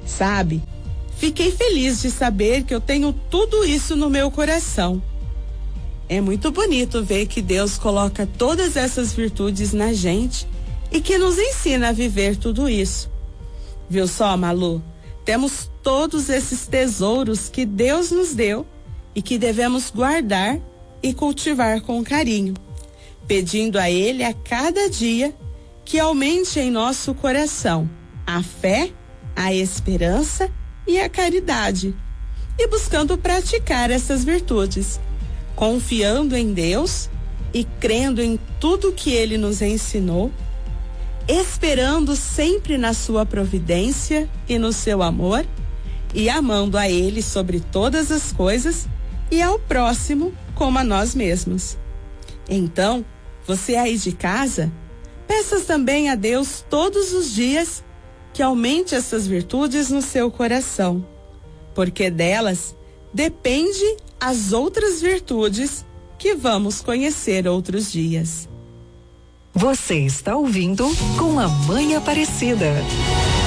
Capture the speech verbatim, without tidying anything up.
Sabe, fiquei feliz de saber que eu tenho tudo isso no meu coração. É muito bonito ver que Deus coloca todas essas virtudes na gente e que nos ensina a viver tudo isso. Viu só, Malu? Temos todos esses tesouros que Deus nos deu e que devemos guardar e cultivar com carinho, pedindo a Ele a cada dia que aumente em nosso coração a fé, a esperança e a caridade, e buscando praticar essas virtudes, confiando em Deus e crendo em tudo que Ele nos ensinou, esperando sempre na sua providência e no seu amor, e amando a Ele sobre todas as coisas e ao próximo como a nós mesmos. Então, você aí de casa, peça também a Deus todos os dias que aumente essas virtudes no seu coração, porque delas depende as outras virtudes que vamos conhecer outros dias. Você está ouvindo Com a Mãe Aparecida.